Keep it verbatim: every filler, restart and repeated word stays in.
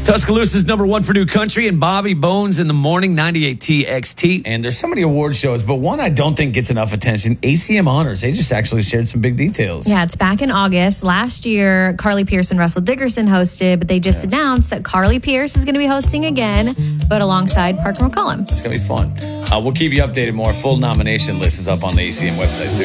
Tuscaloosa's number one for new country and Bobby Bones in the morning, ninety-eight T X T. And there's so many award shows, but one I don't think gets enough attention, A C M Honors. They just actually shared some big details. Yeah, it's back in August. Last year, Carly Pierce and Russell Dickerson hosted, but they just yeah. announced that Carly Pierce is going to be hosting again, but alongside Parker McCollum. It's going to be fun. Uh, we'll keep you updated more. Full nomination list is up on the A C M website, too.